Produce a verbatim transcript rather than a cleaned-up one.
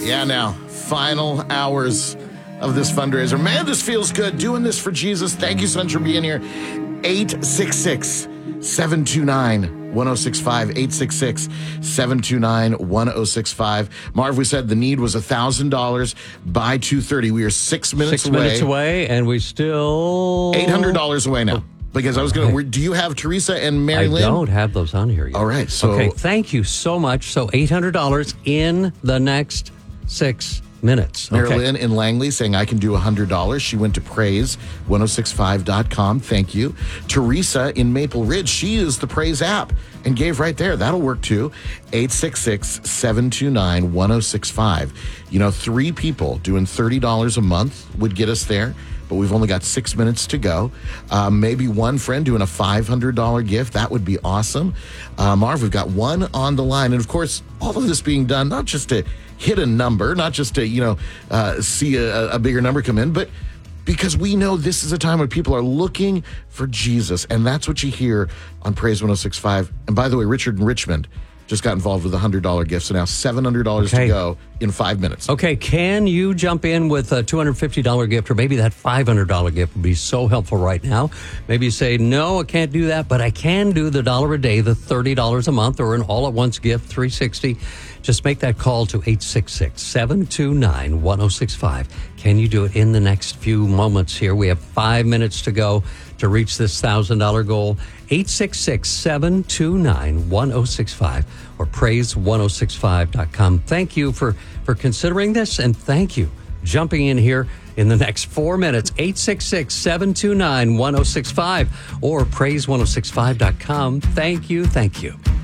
Yeah, now, final hours of this fundraiser. Man, this feels good. Doing this for Jesus. Thank you so much for being here. eight six six, seven two nine, one oh six five. eight six six, seven two nine, one oh six five. Marv, we said the need was one thousand dollars by two thirty. We are six minutes Six away. minutes away, and we still... eight hundred dollars away now. Because I was going to... Do you have Teresa and Mary I Lynn? don't have those on here yet. All right, so... Okay, thank you so much. So eight hundred dollars in the next six minutes. Mary Okay. Lynn in Langley saying, I can do one hundred dollars. She went to praise ten sixty-five dot com. Thank you. Teresa in Maple Ridge, she used the Praise app and gave right there. That'll work too. eight six six, seven two nine, one oh six five. You know, three people doing thirty dollars a month would get us there, but we've only got six minutes to go. Uh, maybe one friend doing a five hundred dollars gift. That would be awesome. Uh, Marv, we've got one on the line. And, of course, all of this being done, not just to hit a number, not just to, you know, uh, see a, a bigger number come in, but because we know this is a time when people are looking for Jesus. And that's what you hear on Praise ten sixty-five. And, by the way, Richard in Richmond just got involved with a one hundred dollars gift. So now seven hundred dollars Okay. to go in five minutes. Okay, can you jump in with a two hundred fifty dollars gift, or maybe that five hundred dollars gift would be so helpful right now? Maybe you say, no, I can't do that, but I can do the dollar a day, the thirty dollars a month, or an all-at-once gift, three hundred sixty dollars. Just make that call to eight six six, seven two nine, one oh six five. Can you do it in the next few moments here? We have five minutes to go to reach this one thousand dollars goal. eight six six, seven two nine, one oh six five or praise ten sixty-five dot com. Thank you for, for considering this, and thank you jumping in here in the next four minutes. eight six six, seven two nine, one oh six five or praise ten sixty-five dot com. Thank you, thank you.